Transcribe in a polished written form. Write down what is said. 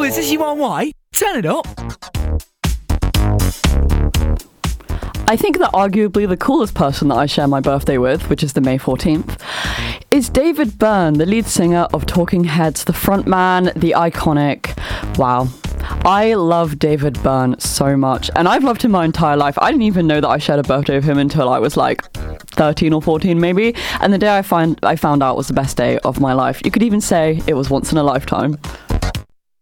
is this URY? Turn it up. I think that arguably the coolest person that I share my birthday with, which is the May 14th, is David Byrne, the lead singer of Talking Heads, the frontman, the iconic. Wow. I love David Byrne so much, and I've loved him my entire life. I didn't even know that I shared a birthday with him until I was like 13 or 14 maybe, and the day I found out was the best day of my life. You could even say it was once in a lifetime.